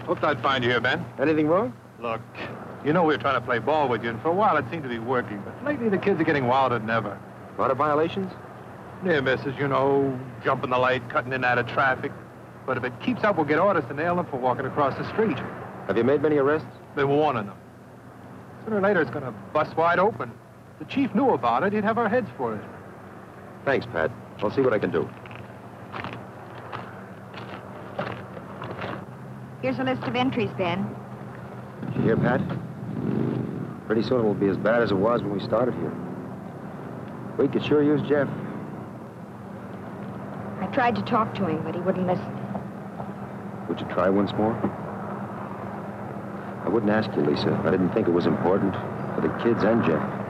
Hoped I'd find you here, Ben. Anything wrong? Look, you know we were trying to play ball with you, and for a while it seemed to be working, but lately the kids are getting wilder than ever. A lot of violations? Near misses, you know, jumping the light, cutting in and out of traffic. But if it keeps up, we'll get orders to nail them for walking across the street. Have you made many arrests? Been warning them. Sooner or later, it's going to bust wide open. If the chief knew about it, he'd have our heads for it. Thanks, Pat. I'll see what I can do. Here's a list of entries, Ben. Did you hear, Pat? Pretty soon it will be as bad as it was when we started here. We could sure use Jeff. I tried to talk to him, but he wouldn't listen. Would you try once more? I wouldn't ask you, Lisa. I didn't think it was important for the kids and Jeff.